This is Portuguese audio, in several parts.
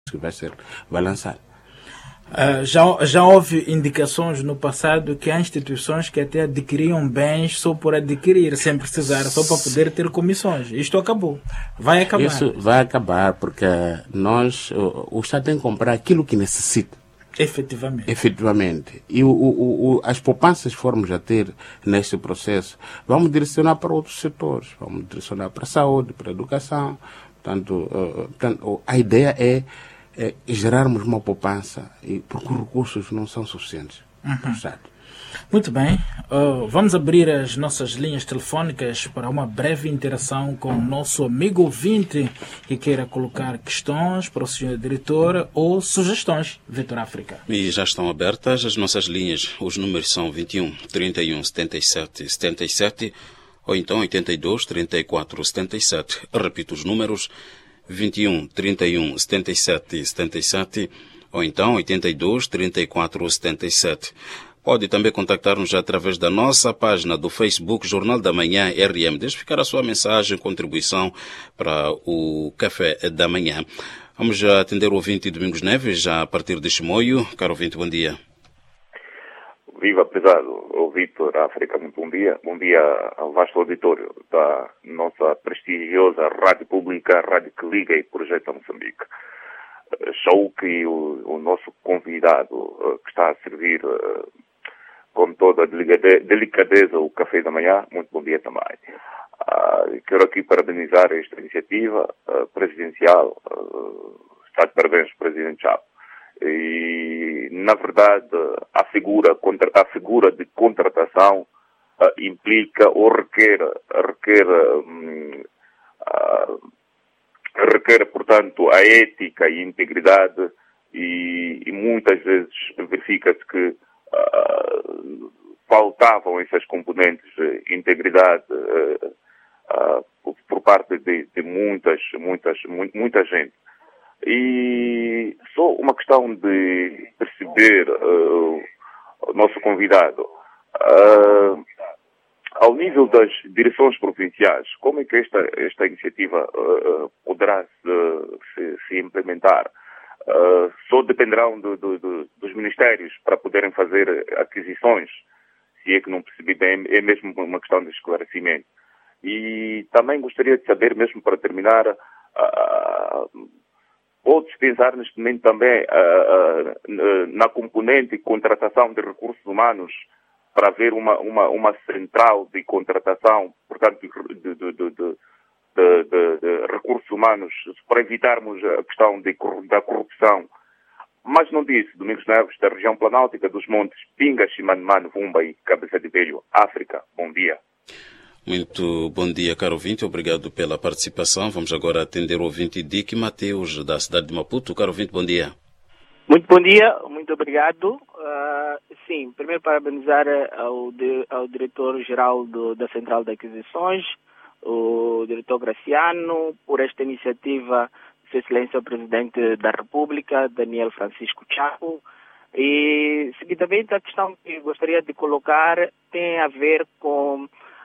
que vai lançar. Já houve indicações no passado que há instituições que até adquiriam bens só por adquirir, sem precisar, só para poder ter comissões. Isto acabou. Vai acabar. Isso vai acabar porque o Estado tem que comprar aquilo que necessita. Efetivamente. E as poupanças que formos a ter neste processo, vamos direcionar para outros setores. Vamos direcionar para a saúde, para a educação. Portanto, a ideia é gerarmos uma poupança, porque os recursos não são suficientes para o Estado. Muito bem. Vamos abrir as nossas linhas telefónicas para uma breve interação com o nosso amigo ouvinte que queira colocar questões para o senhor diretor ou sugestões. Vitor África. E já estão abertas as nossas linhas. Os números são 21 31 77 77 ou então 82 34 77. Repito os números: 21 31 77 77 ou então 82 34 77. Pode também contactar-nos através da nossa página do Facebook Jornal da Manhã RM. Deixe ficar a sua mensagem, contribuição para o Café da Manhã. Vamos já atender o ouvinte Domingos Neves, já a partir de Chimoio. Caro ouvinte, bom dia. Viva, prezado. O Vitor África, muito bom dia. Bom dia ao vasto auditório da nossa prestigiosa Rádio Pública, Rádio que Liga e Projeta Moçambique. Show que o nosso convidado que está a servir com toda a delicadeza o café da manhã, muito bom dia também. Quero aqui parabenizar esta iniciativa presidencial. Está de parabéns, Presidente Chapo. E, na verdade, a figura de contratação implica ou requer, portanto, a ética e a integridade e muitas vezes verifica-se que faltavam essas componentes de integridade por parte de muita gente. E só uma questão de perceber o nosso convidado. Ao nível das direções provinciais, como é que esta iniciativa poderá se implementar? Só dependerão dos ministérios para poderem fazer aquisições, se é que não percebi bem, é mesmo uma questão de esclarecimento. E também gostaria de saber, mesmo para terminar, pode-se pensar neste momento também na componente de contratação de recursos humanos para haver uma central de contratação, portanto, de recursos humanos, para evitarmos a questão da corrupção. Mas não disse, Domingos Neves, da região planáltica dos montes Pinga, Chimanimano, Vumba e Cabeça de Velho, África. Bom dia. Muito bom dia, caro ouvinte. Obrigado pela participação. Vamos agora atender o ouvinte Dick Mateus, da cidade de Maputo. Caro ouvinte, bom dia. Muito bom dia, muito obrigado. Sim, primeiro parabenizar ao diretor-geral da Central de Aquisições, o diretor Graciano, por esta iniciativa, Sua Excelência o Presidente da República, Daniel Francisco Chapo. E, seguidamente, a questão que gostaria de colocar tem a ver com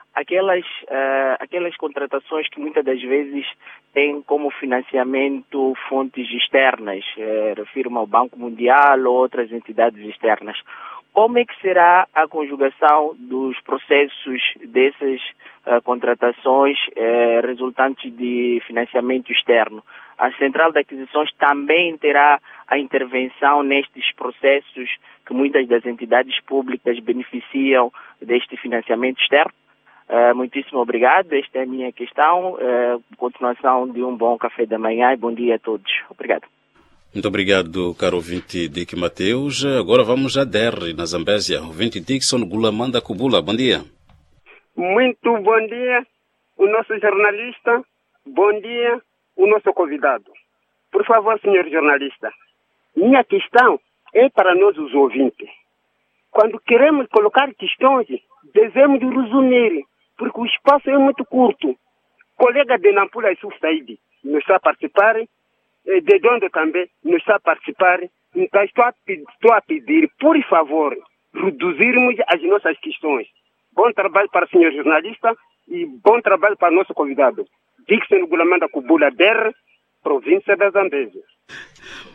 aquelas contratações que muitas das vezes têm como financiamento fontes externas, refiro-me ao Banco Mundial ou outras entidades externas. Como é que será a conjugação dos processos dessas contratações resultantes de financiamento externo? A Central de Aquisições também terá a intervenção nestes processos que muitas das entidades públicas beneficiam deste financiamento externo? Muitíssimo obrigado. Esta é a minha questão. Continuação de um bom café da manhã e bom dia a todos. Obrigado. Muito obrigado, caro ouvinte Dick Mateus. Agora vamos a DR, na Zambésia. Ouvinte Dixon Gulamanda Kubula. Bom dia. Muito bom dia, o nosso jornalista. Bom dia, o nosso convidado. Por favor, senhor jornalista, minha questão é para nós os ouvintes. Quando queremos colocar questões, devemos resumir, porque o espaço é muito curto. Colega de Nampula Yusuf Said não está a participar, de Dondo também não está a participar. Então estou a pedir, por favor, reduzirmos as nossas questões. Bom trabalho para o senhor jornalista e bom trabalho para o nosso convidado. Dixon Gulamanda Kubula Der, província da Zambésia.